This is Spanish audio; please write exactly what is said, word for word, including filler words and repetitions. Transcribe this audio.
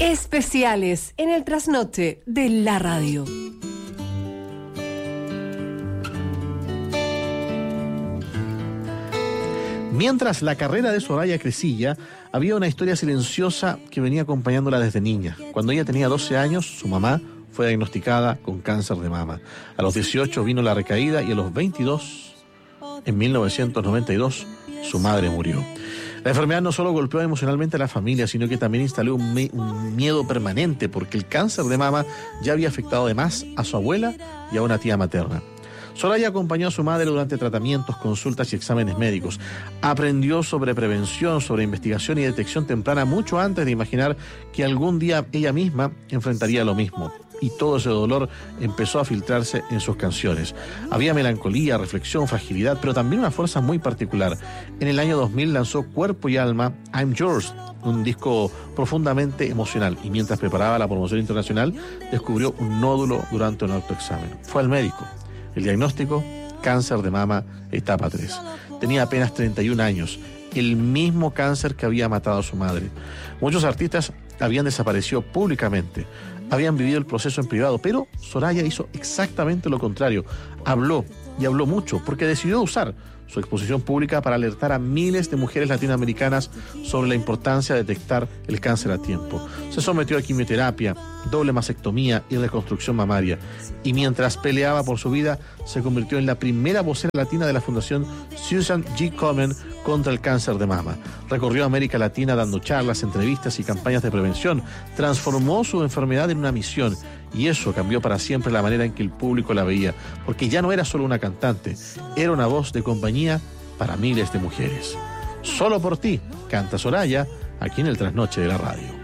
Especiales en el trasnoche de la radio. Mientras la carrera de Soraya crecía, había una historia silenciosa que venía acompañándola desde niña. Cuando ella tenía doce años, su mamá fue diagnosticada con cáncer de mama. A los dieciocho vino la recaída y a los veintidós, en mil novecientos noventa y dos, su madre murió. La enfermedad no solo golpeó emocionalmente a la familia, sino que también instaló un, me- un miedo permanente, porque el cáncer de mama ya había afectado además a su abuela y a una tía materna. Soraya acompañó a su madre durante tratamientos, consultas y exámenes médicos. Aprendió sobre prevención, sobre investigación y detección temprana mucho antes de imaginar que algún día ella misma enfrentaría lo mismo. Y todo ese dolor empezó a filtrarse en sus canciones. Había melancolía, reflexión, fragilidad, pero también una fuerza muy particular. En el año dos mil lanzó Cuerpo y Alma, I'm Yours, un disco profundamente emocional. Y mientras preparaba la promoción internacional, descubrió un nódulo durante un autoexamen. Fue al médico. El diagnóstico, cáncer de mama, etapa tres. Tenía apenas treinta y un años, el mismo cáncer que había matado a su madre. Muchos artistas habían desaparecido públicamente, habían vivido el proceso en privado, pero Soraya hizo exactamente lo contrario. Habló, y habló mucho, porque decidió usar su exposición pública para alertar a miles de mujeres latinoamericanas sobre la importancia de detectar el cáncer a tiempo. Se sometió a quimioterapia, doble mastectomía y reconstrucción mamaria. Y mientras peleaba por su vida, se convirtió en la primera vocera latina de la Fundación Susan G. Komen contra el cáncer de mama. Recorrió América Latina dando charlas, entrevistas y campañas de prevención. Transformó su enfermedad en una misión. Y eso cambió para siempre la manera en que el público la veía, porque ya no era solo una cantante, era una voz de compañía para miles de mujeres. Solo por ti, canta Soraya, aquí en el Trasnoche de la Radio.